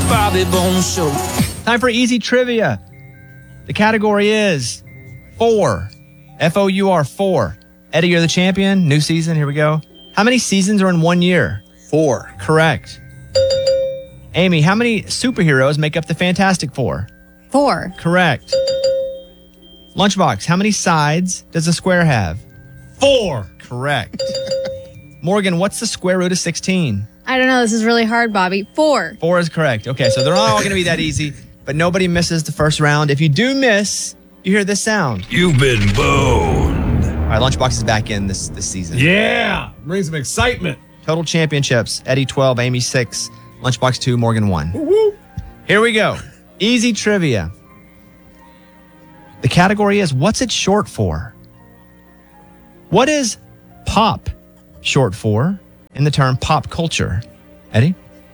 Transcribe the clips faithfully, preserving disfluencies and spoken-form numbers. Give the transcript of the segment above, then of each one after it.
Bobby Bones Show. Time for easy trivia. The category is four. F O U R, four. Eddie, you're the champion. New season. Here we go. How many seasons are in one year? Four. Correct. Amy, how many superheroes make up the Fantastic Four? Four. Correct. Lunchbox, how many sides does a square have? Four. Correct. Morgan, what's the square root of sixteen? I don't know. This is really hard, Bobby. Four. Four is correct. Okay, so they're not all going to be that easy, but nobody misses the first round. If you do miss, you hear this sound. You've been boned. All right, Lunchbox is back in this, this season. Yeah. Bring some excitement. Total championships. Eddie twelve, Amy six, Lunchbox two, Morgan one. Woo-woo. Here we go. Easy trivia. The category is, what's it short for? What is pop short for in the term pop culture? Eddie?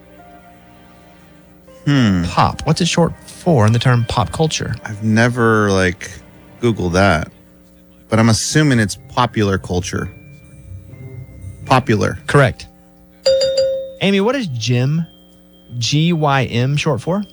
Hmm. Pop. What's it short for in the term pop culture? I've never, like, Googled that. But I'm assuming it's popular culture. Popular. Correct. Amy, what is Gym? G Y M short for?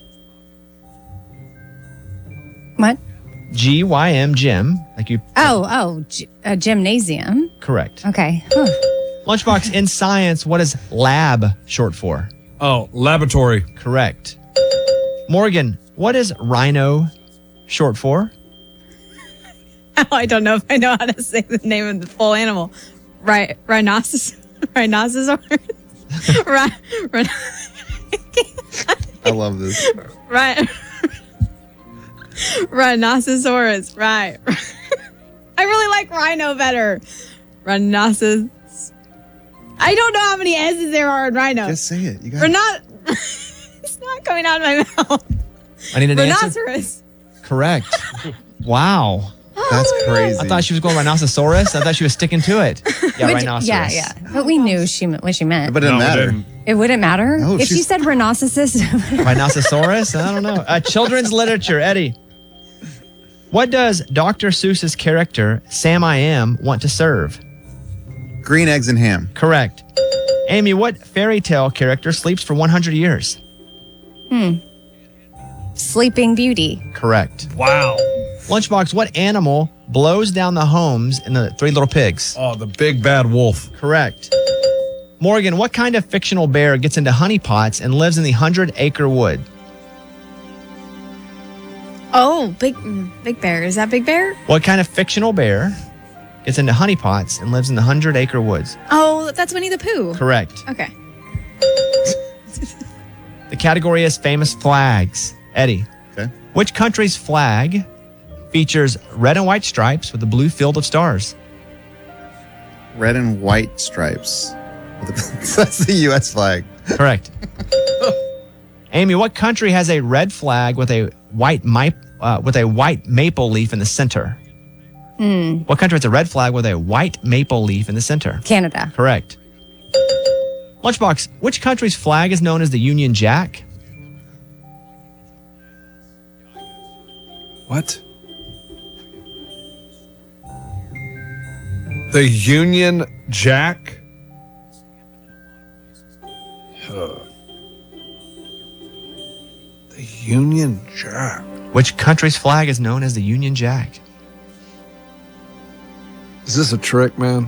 What? G Y M, gym. Like you. Oh, oh, g- a gymnasium. Correct. Okay. Huh. Lunchbox, in science, what is lab short for? Oh, laboratory. Correct. Morgan, what is rhino short for? Oh, I don't know if I know how to say the name of the full animal. Right, rhinoceros, rhinoceros, right, I love this. right, rhinoceros. Right. I really like rhino better. Rhinoceros. I don't know how many S's there are in rhino. Just say it. You got We're it. not. It's not coming out of my mouth. I need an answer. Rhinoceros. Correct. Wow. That's crazy. I thought she was going rhinoceros. I thought she was sticking to it. Yeah, Which- rhinoceros. Yeah, yeah. But we knew she meant what she meant. But it didn't No, it matter. didn't. It wouldn't matter. No, if she she's- said rhinoceros. Rhinoceros? I don't know. Uh, children's literature. Eddie. What does Doctor Seuss's character, Sam I Am, want to serve? Green eggs and ham. Correct. Amy, what fairy tale character sleeps for one hundred years? hmm. Sleeping Beauty. Correct. Wow. Lunchbox, what animal blows down the homes in the Three Little Pigs? Oh, the big bad wolf. Correct. Morgan, what kind of fictional bear gets into honeypots and lives in the Hundred Acre Wood? Oh, big, big bear. Is that Big Bear? What kind of fictional bear gets into honeypots and lives in the Hundred Acre Woods? Oh, that's Winnie the Pooh. Correct. Okay. The category is famous flags. Eddie. Okay. Which country's flag features red and white stripes with a blue field of stars? Red and white stripes. That's the U S flag. Correct. Amy, what country has a red flag with a white mi- uh, with a white maple leaf in the center? Hmm. What country has a red flag with a white maple leaf in the center? Canada. Correct. Lunchbox, which country's flag is known as the Union Jack? What? The Union Jack? Huh. The Union Jack. Which country's flag is known as the Union Jack? Is this a trick, man?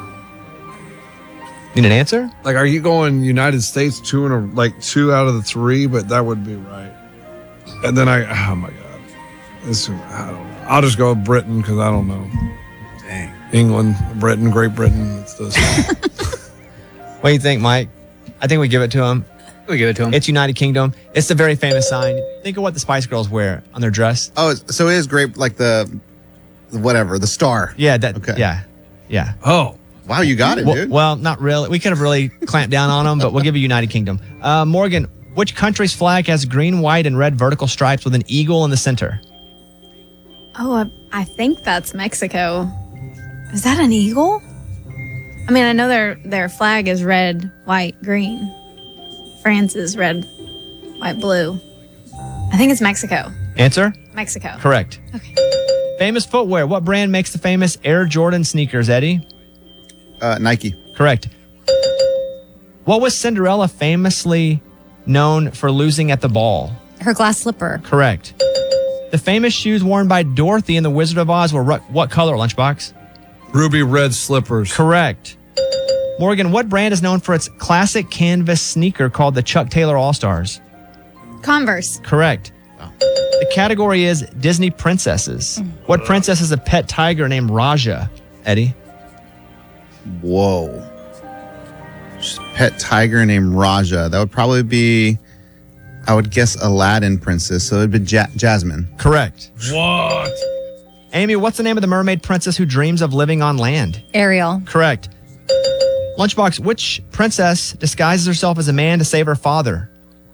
Need an answer? Like, are you going United States two and a, like two out of the three? But that would be right. And then I, oh my God, this I don't know. I'll just go with Britain because I don't know. Dang. England, Britain, Great Britain. It's this. What do you think, Mike? I think we give it to him. We give it to him. It's United Kingdom. It's the very famous sign. Think of what the Spice Girls wear on their dress. Oh, so it is great, like the, the whatever, the star. Yeah, that. Okay. Yeah, yeah. Oh, Wow, you got it, Well, dude. well, not really. We could have really clamped down on them, but we'll give you United Kingdom. Uh, Morgan, which country's flag has green, white, and red vertical stripes with an eagle in the center? Oh, I, I think that's Mexico. Is that an eagle? I mean, I know their their flag is red, white, green. France is red, white, blue. I think it's Mexico. Answer? Mexico. Correct. Okay. Famous footwear. What brand makes the famous Air Jordan sneakers, Eddie? Uh, Nike. Correct. What was Cinderella famously known for losing at the ball? Her glass slipper. Correct. The famous shoes worn by Dorothy in The Wizard of Oz were ru- what color, Lunchbox? Ruby red slippers. Correct. Morgan, what brand is known for its classic canvas sneaker called the Chuck Taylor All-Stars? Converse. Correct. The category is Disney princesses. What princess has a pet tiger named Raja? Eddie? Whoa. Just a pet tiger named Raja. That would probably be, I would guess, Aladdin princess. So it would be ja- Jasmine. Correct. What? Amy, what's the name of the mermaid princess who dreams of living on land? Ariel. Correct. Lunchbox, which princess disguises herself as a man to save her father?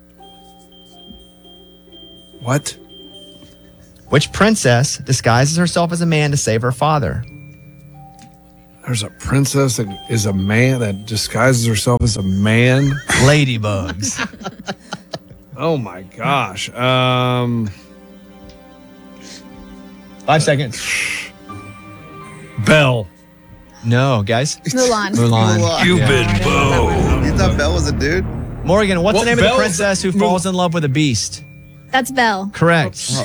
What? Which princess disguises herself as a man to save her father? There's a princess that is a man that disguises herself as a man. Ladybugs. Oh my gosh. Um, Five seconds. Belle. No, guys. Mulan. Mulan. You've Yeah. been boned. You thought Belle was a dude? Morgan, what's Well, the name of Belle's- the princess who falls in love with a beast? That's Belle. Correct. So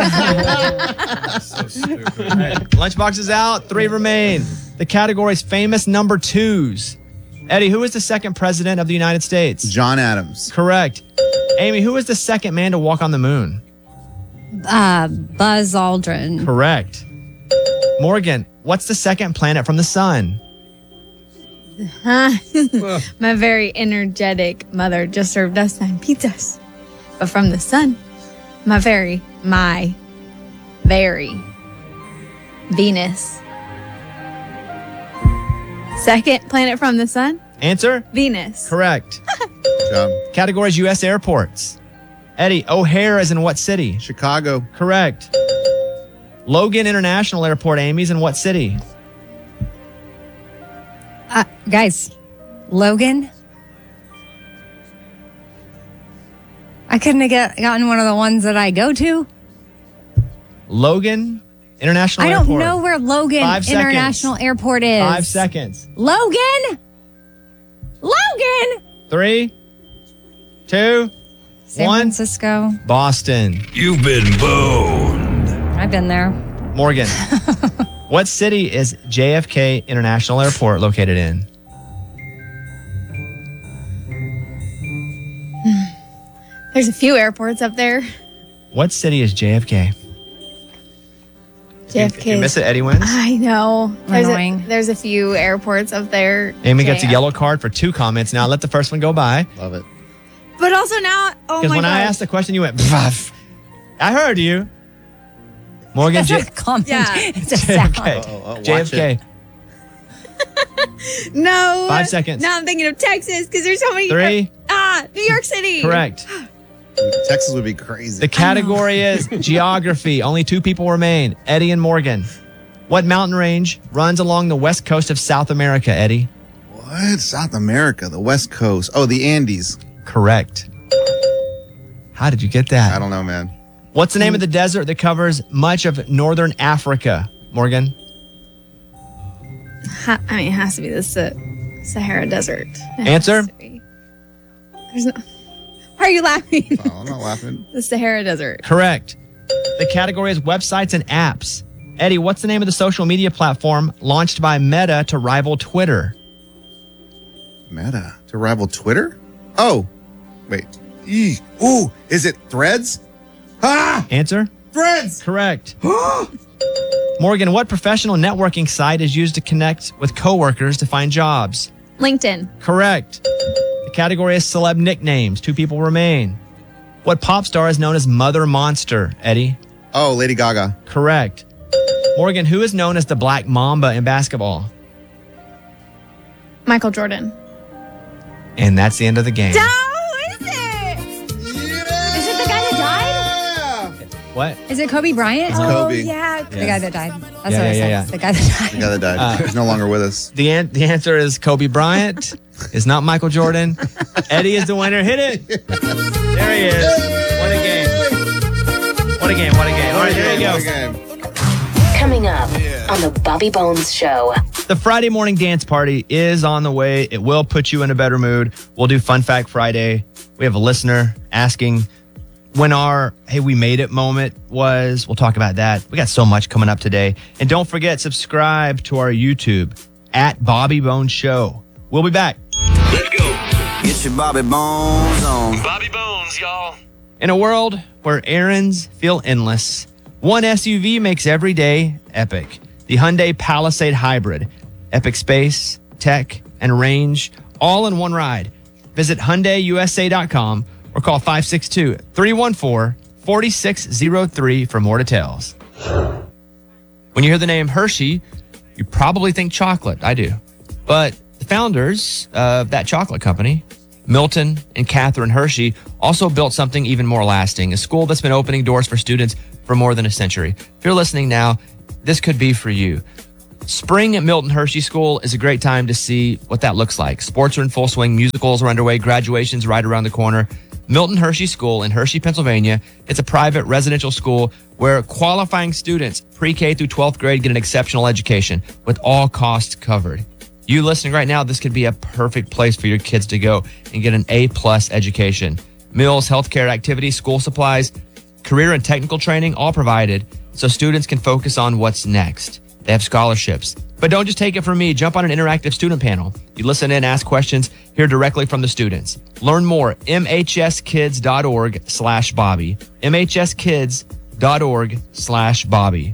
stupid. Lunchbox is out. Three remain. The category is famous number twos. Eddie, who is the second president of the United States? John Adams. Correct. Amy, who is the second man to walk on the moon? Uh, Buzz Aldrin. Correct. Morgan, what's the second planet from the sun? Huh? My very energetic mother just served us nine pizzas. But from the sun, my very, my very Venus. Second planet from the sun, Answer? Venus. Correct. Good job. Category is U S airports. Eddie, O'Hare is in what city? Chicago. Correct. Logan International Airport, Amy's in what city? Uh, guys, Logan. I couldn't have get, gotten one of the ones that I go to. Logan International I don't Airport. know where Logan Five seconds. International Airport is. Five seconds. Logan? Logan? Three, two, San one. Francisco. Boston. You've been boned. I've been there. Morgan. What city is J F K International Airport located in? There's a few airports up there. What city is J F K? J F If K. you miss it, Eddie wins. I know. There's Annoying. a, there's a few airports up there. Amy gets a J F. yellow card for two comments. Now let the first one go by. Love it. But also now, oh Because my when god. I asked the question, you went, "Pff." I heard you. Morgan, That's J- not a comment. Yeah. It's a sound. J F K. Oh, oh, watch J F K. no. Five seconds. Now I'm thinking of Texas because there's so many. Three. Ah, New York City. Correct. Texas would be crazy. The category is geography. Only two people remain, Eddie and Morgan. What mountain range runs along the west coast of South America, Eddie? What? South America, the West Coast. Oh, the Andes. Correct. How did you get that? I don't know, man. What's the name of the desert that covers much of northern Africa, Morgan? Ha- I mean, it has to be the Sa- Sahara Desert. It Answer? has to be. There's no. Why are you laughing? Oh, I'm not laughing. The Sahara Desert. Correct. The category is websites and apps. Eddie, what's the name of the social media platform launched by Meta to rival Twitter? Meta to rival Twitter? Oh, wait. Eee. Ooh, is it Threads? Ah, Answer? Threads. Correct. Morgan, what professional networking site is used to connect with coworkers to find jobs? LinkedIn. Correct. The category is celeb nicknames. Two people remain. What pop star is known as Mother Monster, Eddie? Oh, Lady Gaga. Correct. Morgan, who is known as the Black Mamba in basketball? Michael Jordan. And that's the end of the game. Oh, is it? Is it the guy that died? What? Is it Kobe Bryant? It's Kobe. Oh, yeah. The guy that died. That's Yeah, what yeah, I said. yeah, yeah. The guy that died. The guy that died. Uh, He's no longer with us. The, an- the answer is Kobe Bryant. It's not Michael Jordan. Eddie is the winner. Hit it. There he is. What a game. What a game. What a game. All right, there you go. What a game. Coming up on the Bobby Bones Show. The Friday morning dance party is on the way. It will put you in a better mood. We'll do Fun Fact Friday We have a listener asking when our hey, we made it moment was. We'll talk about that. We got so much coming up today. And don't forget, subscribe to our YouTube at Bobby Bones Show. We'll be back. Let's go. Get your Bobby Bones on. Bobby Bones, y'all. In a world where errands feel endless, one S U V makes every day epic. The Hyundai Palisade Hybrid. Epic space, tech, and range, all in one ride. Visit Hyundai U S A dot com or call five six two, three one four, four six zero three for more details. When you hear the name Hershey, you probably think chocolate. I do. But the founders of that chocolate company, Milton and Catherine Hershey, also built something even more lasting, a school that's been opening doors for students for more than a century. If you're listening now, this could be for you. Spring at Milton Hershey School is a great time to see what that looks like. Sports are in full swing, musicals are underway, graduation's right around the corner. Milton Hershey School in Hershey, Pennsylvania. It's a private residential school where qualifying students pre-K through twelfth grade get an exceptional education with all costs covered. You listening right now, this could be a perfect place for your kids to go and get an A-plus education. Meals, healthcare, activities, school supplies, career and technical training, all provided so students can focus on what's next. They have scholarships. But don't just take it from me. Jump on an interactive student panel. You listen in, ask questions, hear directly from the students. Learn more, m h s kids dot org slash Bobby. m h s kids dot org slash Bobby.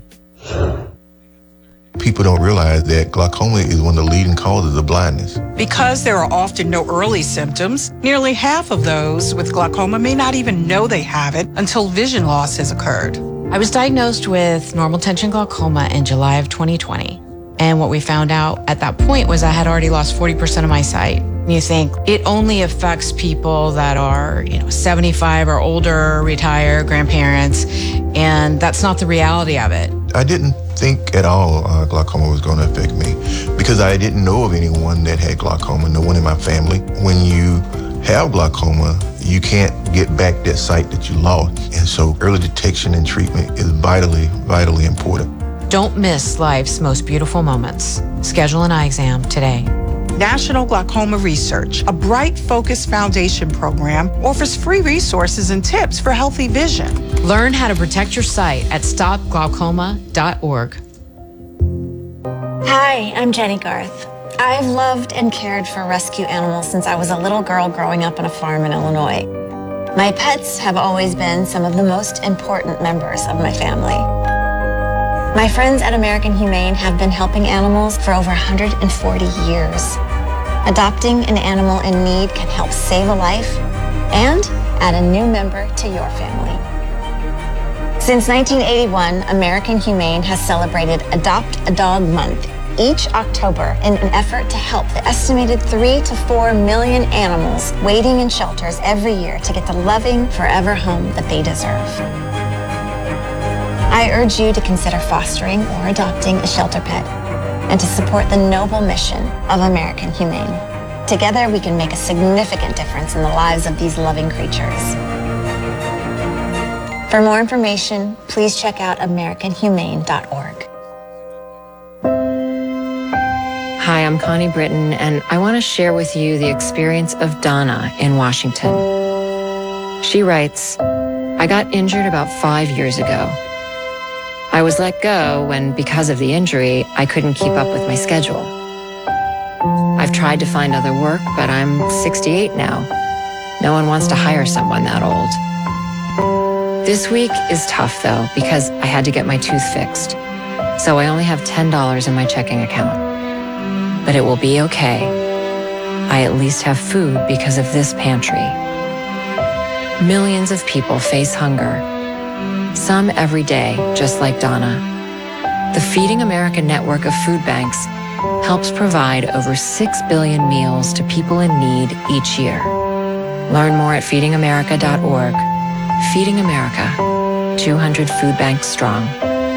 People don't realize that glaucoma is one of the leading causes of blindness. Because there are often no early symptoms, nearly half of those with glaucoma may not even know they have it until vision loss has occurred. I was diagnosed with normal tension glaucoma in July of twenty twenty. And what we found out at that point was I had already lost forty percent of my sight. You think it only affects people that are, you know, seventy-five or older, retired, grandparents, and that's not the reality of it. I didn't think at all uh, glaucoma was going to affect me because I didn't know of anyone that had glaucoma, no one in my family. When you have glaucoma, you can't get back that sight that you lost. And so early detection and treatment is vitally, vitally important. Don't miss life's most beautiful moments. Schedule an eye exam today. National Glaucoma Research, a Bright Focus Foundation program, offers free resources and tips for healthy vision. Learn how to protect your sight at stop glaucoma dot org. Hi, I'm Jenny Garth. I've loved and cared for rescue animals since I was a little girl growing up on a farm in Illinois. My pets have always been some of the most important members of my family. My friends at American Humane have been helping animals for over one hundred forty years. Adopting an animal in need can help save a life and add a new member to your family. Since nineteen eighty-one, American Humane has celebrated Adopt a Dog Month each October in an effort to help the estimated three to four million animals waiting in shelters every year to get the loving, forever home that they deserve. I urge you to consider fostering or adopting a shelter pet and to support the noble mission of American Humane. Together, we can make a significant difference in the lives of these loving creatures. For more information, please check out american humane dot org. Hi, I'm Connie Britton, and I want to share with you the experience of Donna in Washington. She writes, I got injured about five years ago. I was let go when, because of the injury, I couldn't keep up with my schedule. I've tried to find other work, but I'm sixty-eight now. No one wants to hire someone that old. This week is tough, though, because I had to get my tooth fixed. So I only have ten dollars in my checking account. But it will be okay. I at least have food because of this pantry. Millions of people face hunger. Some every day, just like Donna. The Feeding America network of food banks helps provide over six billion meals to people in need each year. Learn more at feeding america dot org. Feeding America, two hundred food banks strong.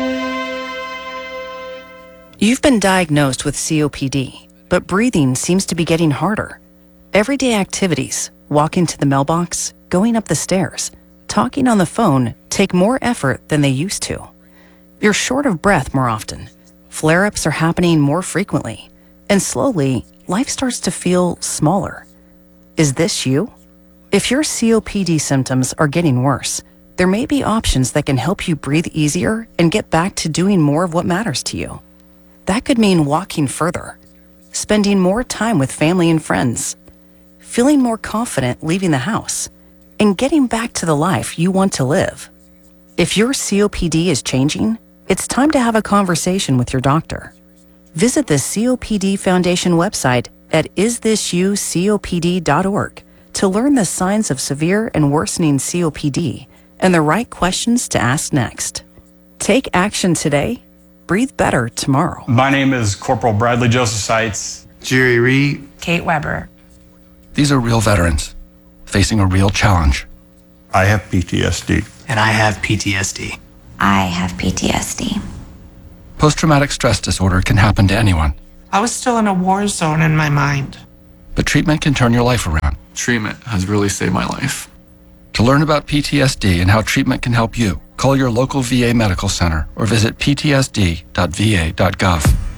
You've been diagnosed with C O P D, but breathing seems to be getting harder. Everyday activities, walking to the mailbox, going up the stairs, talking on the phone take more effort than they used to. You're short of breath more often. Flare-ups are happening more frequently. And slowly, life starts to feel smaller. Is this you? If your C O P D symptoms are getting worse, there may be options that can help you breathe easier and get back to doing more of what matters to you. That could mean walking further, spending more time with family and friends, feeling more confident leaving the house, and getting back to the life you want to live. If your C O P D is changing, it's time to have a conversation with your doctor. Visit the C O P D Foundation website at is this you C O P D dot org to learn the signs of severe and worsening C O P D and the right questions to ask next. Take action today. Breathe better tomorrow. My name is Corporal Bradley Joseph Seitz. Jerry Reed. Kate Weber. These are real veterans facing a real challenge. I have P T S D. And I have P T S D. I have P T S D. Post-traumatic stress disorder can happen to anyone, I was still in a war zone in my mind. but treatment can turn your life around. Treatment has really saved my life. To learn about P T S D and how treatment can help you, call your local V A medical center or visit P T S D dot V A dot gov.